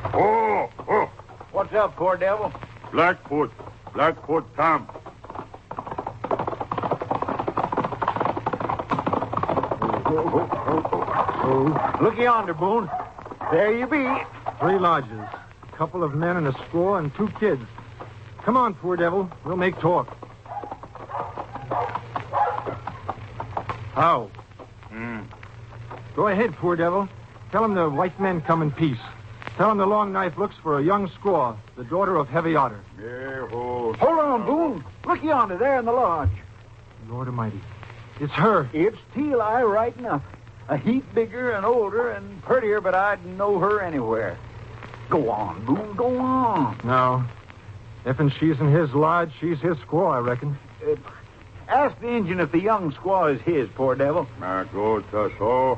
Oh. What's up, poor devil? Blackfoot Tom. Look yonder, Boone. There you be. 3 lodges, a couple of men and a squaw and 2 kids. Come on, poor devil. We'll make talk. How? Go ahead, poor devil. Tell him the white men come in peace. Tell him the Long Knife looks for a young squaw, the daughter of Heavy Otter. Hold on, Boone. Look yonder, there in the lodge. Lord Almighty. It's her. It's Teal Eye right enough. A heap bigger and older and prettier, but I'd know her anywhere. Go on, Boone, go on. No. If she's in his lodge, she's his squaw, I reckon. Ask the Injun if the young squaw is his, poor devil. So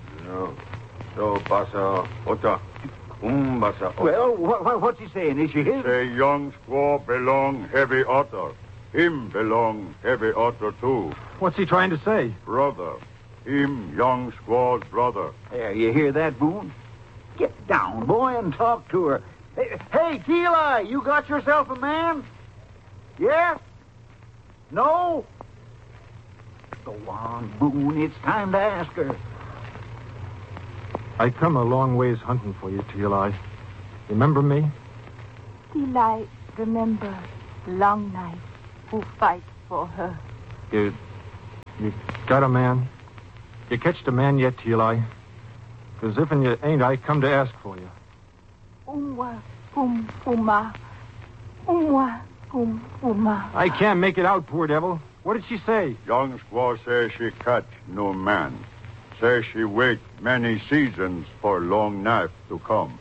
pasa otra. Basa. Well, what's he saying? Is she his? Say young squaw belong Heavy Otter. Him belong Heavy Otter too. What's he trying to say? Brother. Him young squaw's brother. There, you hear that, Boone? Get down, boy, and talk to her. Hey, Teal Eye, you got yourself a man? Yes? No? Go on, Boone. It's time to ask her. I come a long ways hunting for you, Teal Eye. Remember me? Teal Eye, remember Long Knife who fight for her. You got a man? You catched a man yet, Teal Eye? 'Cause if and you ain't, I come to ask for you. Umwa pum puma. Umwa pum puma. I can't make it out, poor devil. What did she say? Young squaw says she catch no man. Says she wait many seasons for Long Knife to come.